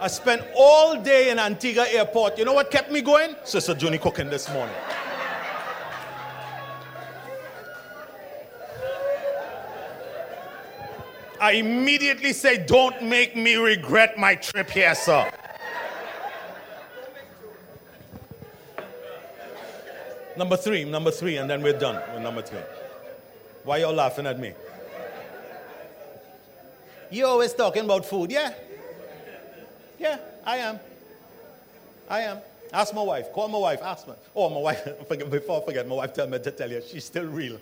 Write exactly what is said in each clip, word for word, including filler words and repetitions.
I spent all day in Antigua Airport. You know what kept me going? Sister Junie cooking this morning. I immediately say, don't make me regret my trip here, sir. Number three, number three, and then we're done with number three. Why y'all laughing at me? You always talking about food, yeah? Yeah, I am. I am. Ask my wife. Call my wife. Ask me. Oh, my wife. Before I forget, my wife told me to tell you, she's still real.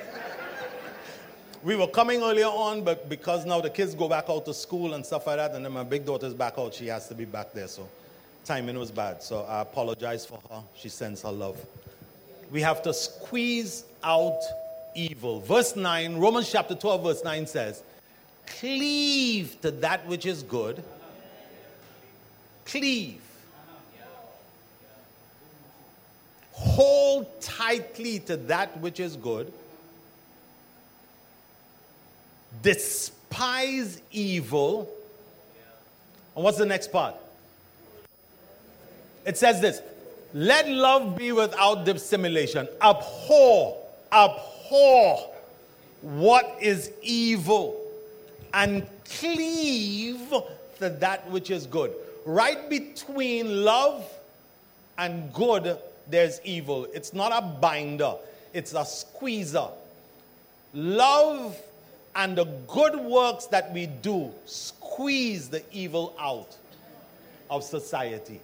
We were coming earlier on, but because now the kids go back out to school and stuff like that, and then my big daughter's back out, she has to be back there. So timing was bad. So I apologize for her. She sends her love. We have to squeeze out evil. Verse nine, Romans chapter twelve, verse nine says, cleave to that which is good. Cleave. Hold tightly to that which is good. Despise evil. And what's the next part? It says this. Let love be without dissimulation. Abhor, abhor what is evil. And cleave to that which is good. Right between love and good, there's evil. It's not a binder. It's a squeezer. Love and the good works that we do squeeze the evil out of society.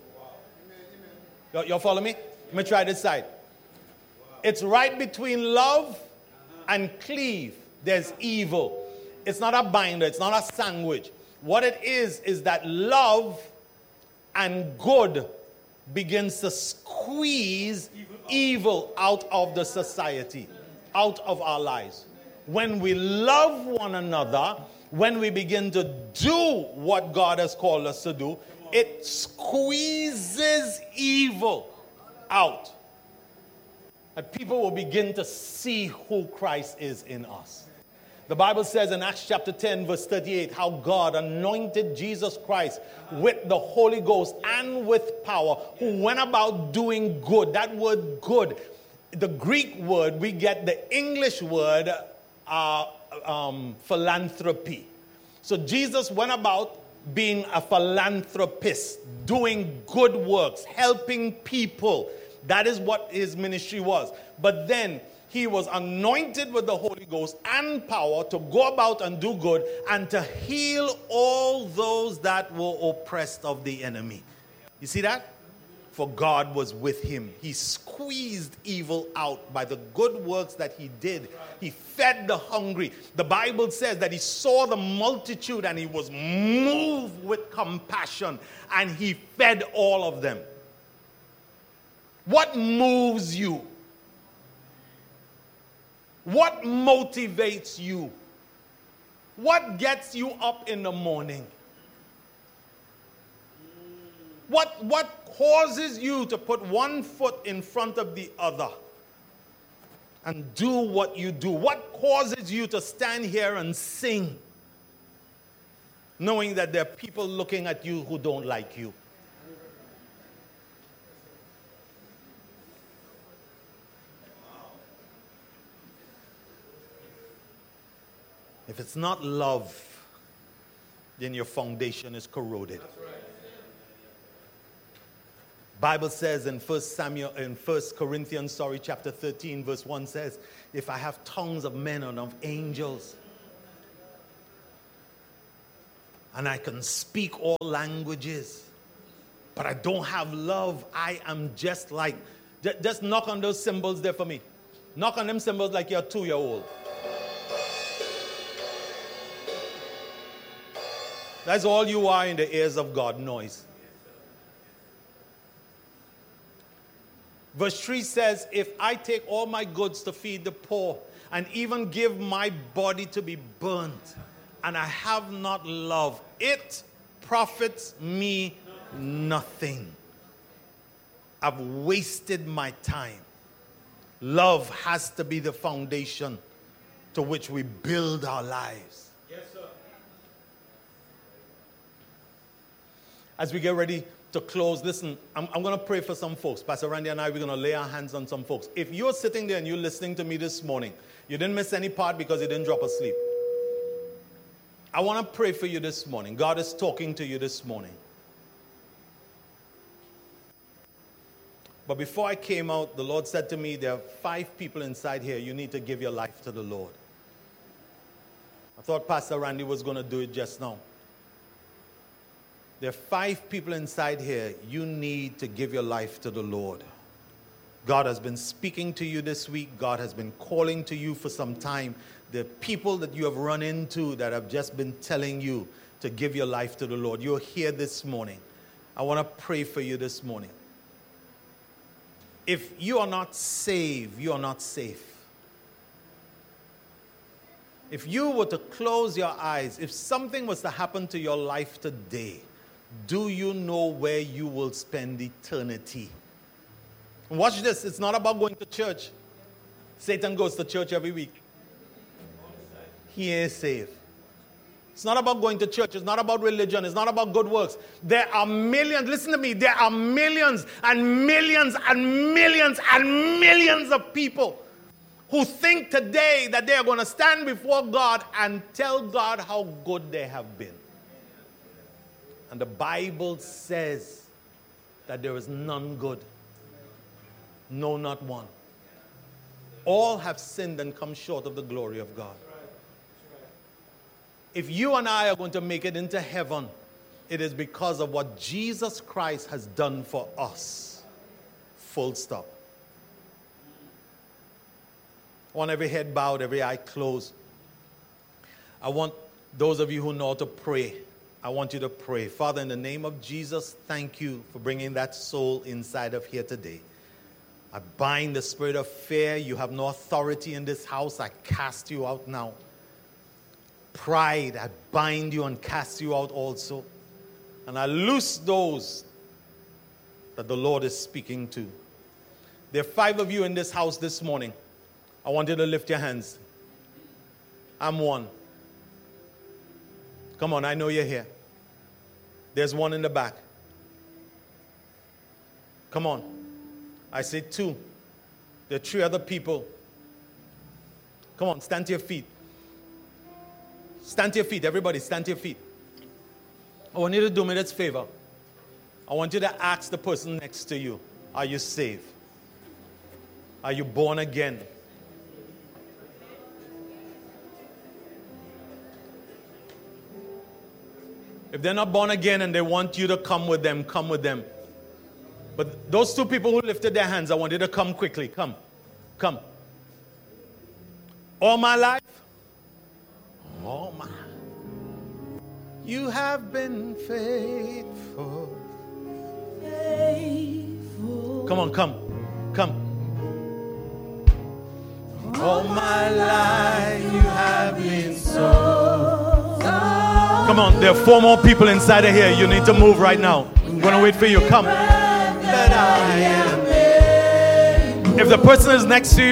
You, you follow me? Let me try this side. It's right between love and cleave. There's evil. It's not a binder. It's not a sandwich. What it is, is that love and good begins to squeeze evil out of the society, out of our lives. When we love one another, when we begin to do what God has called us to do, it squeezes evil out. And people will begin to see who Christ is in us. The Bible says in Acts chapter ten, verse thirty-eight, how God anointed Jesus Christ with the Holy Ghost and with power, who went about doing good. That word good, the Greek word, we get the English word uh, um, philanthropy. So Jesus went about being a philanthropist, doing good works, helping people. That is what his ministry was. But then he was anointed with the Holy Ghost and power to go about and do good and to heal all those that were oppressed of the enemy. You see that? For God was with him. He squeezed evil out by the good works that he did. He fed the hungry. The Bible says that he saw the multitude and he was moved with compassion and he fed all of them. What moves you? What motivates you? What gets you up in the morning? What, what causes you to put one foot in front of the other and do what you do? What causes you to stand here and sing, knowing that there are people looking at you who don't like you? If it's not love, then your foundation is corroded. Bible says in First Samuel, in First Corinthians, sorry, chapter thirteen, verse one says, if I have tongues of men and of angels, and I can speak all languages, but I don't have love, I am just like, just knock on those cymbals there for me. Knock on them cymbals like you're a two-year-old. That's all you are in the ears of God, noise. Verse three says, if I take all my goods to feed the poor and even give my body to be burnt and I have not love, it profits me nothing. I've wasted my time. Love has to be the foundation to which we build our lives. as we get ready to close, listen, I'm, I'm going to pray for some folks. Pastor Randy and I, we're going to lay our hands on some folks. If you're sitting there and you're listening to me this morning, you didn't miss any part because you didn't drop asleep. I want to pray for you this morning. God is talking to you this morning. But before I came out, the Lord said to me, there are five people inside here. You need to give your life to the Lord. I thought Pastor Randy was going to do it just now. There are five people inside here. You need to give your life to the Lord. God has been speaking to you this week. God has been calling to you for some time. The people that you have run into that have just been telling you to give your life to the Lord. You're here this morning. I want to pray for you this morning. If you are not saved, you are not safe. If you were to close your eyes, if something was to happen to your life today, do you know where you will spend eternity? Watch this. It's not about going to church. Satan goes to church every week. He is saved. It's not about going to church. It's not about religion. It's not about good works. There are millions, listen to me, there are millions and millions and millions and millions of people who think today that they are going to stand before God and tell God how good they have been. And the Bible says that there is none good. No, not one. All have sinned and come short of the glory of God. If you and I are going to make it into heaven, it is because of what Jesus Christ has done for us. Full stop. I want every head bowed, every eye closed. I want those of you who know how to pray, I want you to pray. Father, in the name of Jesus, thank you for bringing that soul inside of here today. I bind the spirit of fear. You have no authority in this house. I cast you out now. Pride, I bind you and cast you out also. And I loose those that the Lord is speaking to. There are five of you in this house this morning. I want you to lift your hands. I'm one. Come on, I know you're here. There's one in the back. Come on. I say two. There are three other people. Come on, stand to your feet. Stand to your feet. Everybody, stand to your feet. I want you to do me this favor. I want you to ask the person next to you, are you saved? Are you born again? If they're not born again and they want you to come with them, come with them. But those two people who lifted their hands, I want you to come quickly. Come. Come. All my life? All my. You have been faithful. Faithful. Come on, come. Come. All my life you have been so, so. Come on, there are four more people inside of here. You need to move right now. I'm going to wait for you. Come. That I am. If the person is next to you,